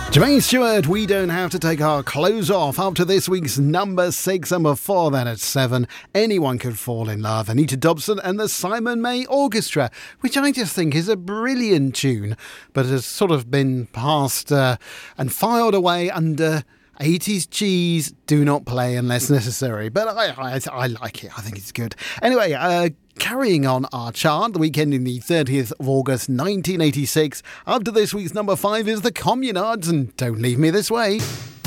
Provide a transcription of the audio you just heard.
Jermaine Stewart, We Don't Have to Take Our Clothes Off, up to this week's number 6, and before that at 7, Anyone Could Fall in Love, Anita Dobson and the Simon May Orchestra, which I just think is a brilliant tune, but has sort of been passed and filed away under 80s cheese, do not play unless necessary. But I like it. I think it's good. Anyway, carrying on our chart, the weekend in the 30th of August 1986. Up to this week's number 5 is the Communards and Don't Leave Me This Way.